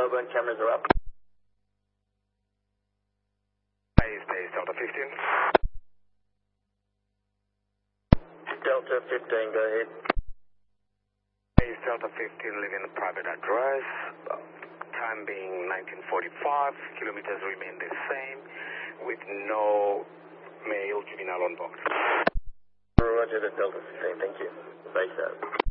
Melbourne, cameras are up. Base Delta 15. Delta 15, go ahead. Base Delta 15, leaving a private address. Time being 1945. Kilometers remain the same, with no male juvenile on board. Roger, the Delta 15, thank you. Base out.